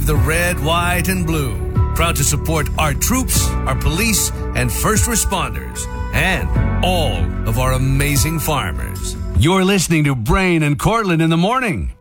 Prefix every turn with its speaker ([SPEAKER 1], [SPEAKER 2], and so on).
[SPEAKER 1] The red, white, and blue. Proud to support our troops, our police, and first responders, and all of our amazing farmers. You're listening to Brain and Cortland in the morning